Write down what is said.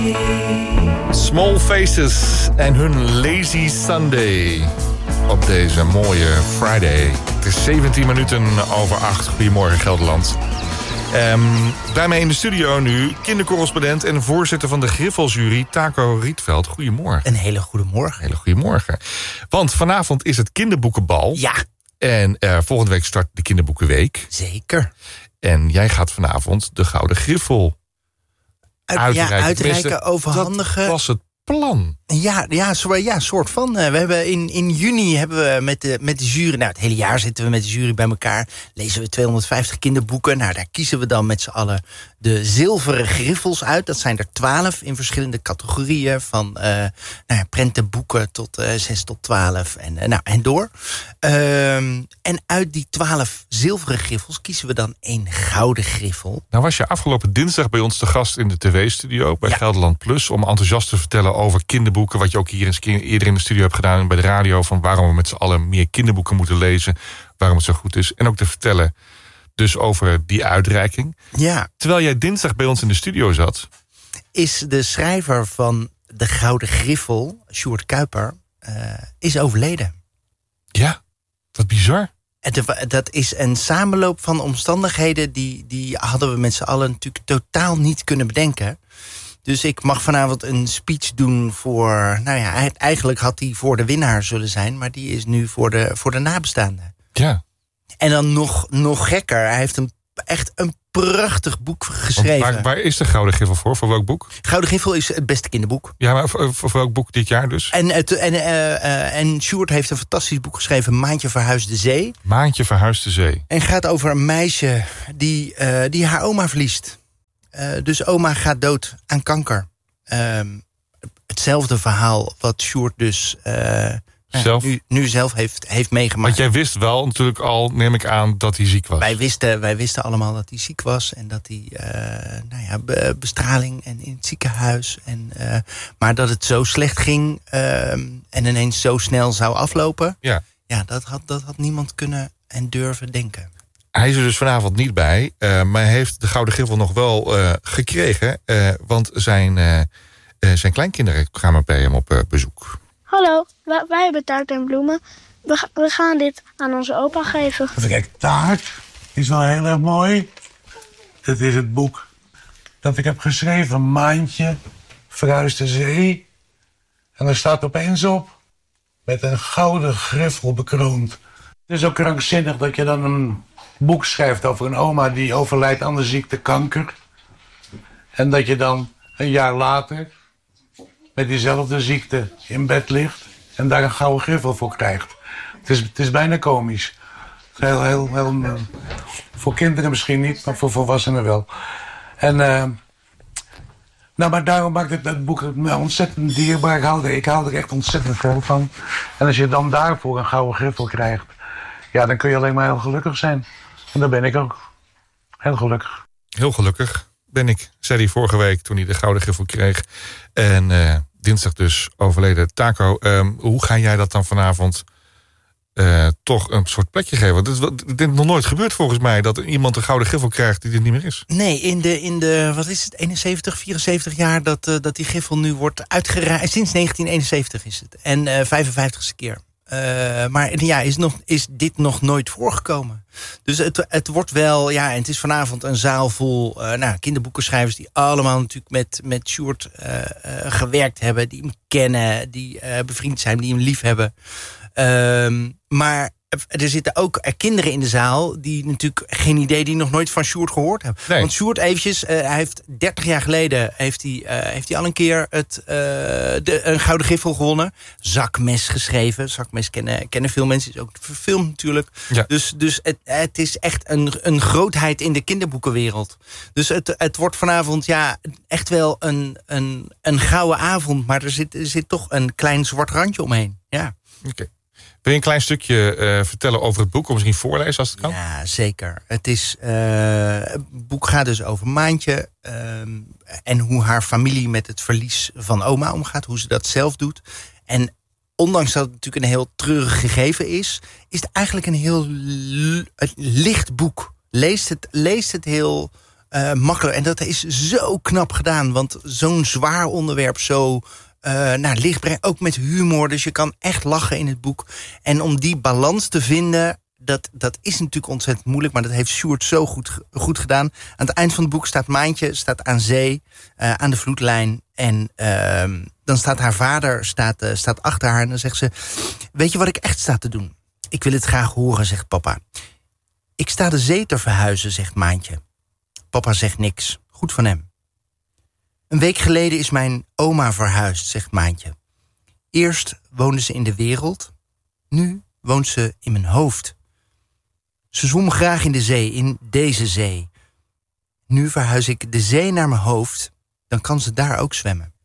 Small Faces en hun Lazy Sunday op deze mooie Friday. Het is 17 minuten over 8. Goedemorgen Gelderland. Daarmee in de studio nu kindercorrespondent en voorzitter van de Griffeljury Taco Rietveld. Goedemorgen. Een hele goede morgen. Hele goede morgen. Want vanavond is het kinderboekenbal. Ja. En volgende week start de kinderboekenweek. Zeker. En jij gaat vanavond de Gouden Griffel uitreiken, overhandigen. Dat was het plan. Ja, soort van. We hebben in juni hebben we met de jury... Nou, het hele jaar zitten we met de jury bij elkaar. Lezen we 250 kinderboeken. Nou, daar kiezen we dan met z'n allen de zilveren griffels uit. Dat zijn er 12 in verschillende categorieën. Van prentenboeken tot 6 tot 12 en door. En uit die 12 zilveren griffels kiezen we dan 1 gouden griffel. Nou was je afgelopen dinsdag bij ons te gast in de tv-studio bij Gelderland Plus om enthousiast te vertellen over kinderboeken, wat je ook hier eens eerder in de studio hebt gedaan bij de radio, van waarom we met z'n allen meer kinderboeken moeten lezen, waarom het zo goed is. En ook te vertellen dus over die uitreiking. Ja. Terwijl jij dinsdag bij ons in de studio zat, is de schrijver van de Gouden Griffel, Sjoerd Kuiper, is overleden. Ja, wat bizar. Dat is een samenloop van omstandigheden die hadden we met z'n allen natuurlijk totaal niet kunnen bedenken. Dus ik mag vanavond een speech doen voor... Nou ja, eigenlijk had die voor de winnaar zullen zijn, maar die is nu voor de nabestaanden. Ja. En dan nog gekker, hij heeft echt een prachtig boek geschreven. Waar is de Gouden Griffel voor? Voor welk boek? Gouden Griffel is het beste kinderboek. Ja, maar voor welk boek dit jaar dus? En Sjoerd heeft een fantastisch boek geschreven, Maantje verhuist de zee. Maantje verhuist de zee. En gaat over een meisje die haar oma verliest. Dus oma gaat dood aan kanker. Hetzelfde verhaal wat Sjoerd dus nu zelf heeft meegemaakt. Want jij wist wel natuurlijk al, neem ik aan, dat hij ziek was. Wij wisten allemaal dat hij ziek was. En dat hij bestraling en in het ziekenhuis. Maar dat het zo slecht ging en ineens zo snel zou aflopen. Ja, dat had niemand kunnen en durven denken. Hij is er dus vanavond niet bij, maar hij heeft de Gouden Griffel nog wel gekregen. Want zijn kleinkinderen gaan bij hem op bezoek. Hallo, wij hebben taart en bloemen. We gaan dit aan onze opa geven. Even kijken, taart is wel heel erg mooi. Dat is het boek dat ik heb geschreven, Maantje verhuist de zee. En er staat opeens op, met een gouden griffel bekroond. Het is ook krankzinnig dat je dan een boek schrijft over een oma die overlijdt aan de ziekte kanker. En dat je dan een jaar later met diezelfde ziekte in bed ligt en daar een gouden griffel voor krijgt. Het is bijna komisch. Heel, voor kinderen misschien niet, maar voor volwassenen wel. En maar daarom maakt het boek ontzettend dierbaar. Ik haal er echt ontzettend veel van. En als je dan daarvoor een gouden griffel krijgt, ja, dan kun je alleen maar heel gelukkig zijn. En dat ben ik ook. Heel gelukkig. Heel gelukkig ben ik, zei hij vorige week toen hij de Gouden Griffel kreeg. En dinsdag dus overleden. Taco, hoe ga jij dat dan vanavond toch een soort plekje geven? Want dit is nog nooit gebeurd volgens mij, dat iemand een Gouden Griffel krijgt die er niet meer is. Nee, in de wat is het, 71, 74 jaar dat die griffel nu wordt uitgereikt. Sinds 1971 is het. En 55ste keer. Maar ja, is dit nog nooit voorgekomen. Dus het wordt wel, ja, en het is vanavond een zaal vol kinderboekenschrijvers die allemaal natuurlijk met Sjoerd gewerkt hebben, die hem kennen, die bevriend zijn, die hem lief hebben. Maar er zitten ook kinderen in de zaal die natuurlijk geen idee, die nog nooit van Sjoerd gehoord hebben. Nee. Want Sjoerd eventjes, hij heeft 30 jaar geleden heeft hij al een keer een Gouden Griffel gewonnen. Zakmes geschreven. Zakmes kennen veel mensen, is ook verfilmd natuurlijk. Ja. Dus het is echt een grootheid in de kinderboekenwereld. Dus het wordt vanavond echt wel een gouden avond, maar er zit toch een klein zwart randje omheen. Ja. Oké. Wil je een klein stukje vertellen over het boek? Of misschien voorlezen als het kan? Ja, zeker. Het boek gaat dus over Maantje. En hoe haar familie met het verlies van oma omgaat. Hoe ze dat zelf doet. En ondanks dat het natuurlijk een heel treurig gegeven is het eigenlijk een heel licht boek. Leest het heel makkelijk. En dat is zo knap gedaan. Want zo'n zwaar onderwerp zo naar licht brengen. Ook met humor. Dus je kan echt lachen in het boek. En om die balans te vinden... Dat is natuurlijk ontzettend moeilijk, maar dat heeft Sjoerd zo goed gedaan. Aan het eind van het boek staat Maantje aan zee, aan de vloedlijn. En dan staat haar vader staat achter haar en dan zegt ze... Weet je wat ik echt sta te doen? Ik wil het graag horen, zegt papa. Ik sta de zee te verhuizen, zegt Maantje. Papa zegt niks. Goed van hem. Een week geleden is mijn oma verhuisd, zegt Maantje. Eerst woonde ze in de wereld. Nu woont ze in mijn hoofd. Ze zwom graag in de zee, in deze zee. Nu verhuis ik de zee naar mijn hoofd, dan kan ze daar ook zwemmen.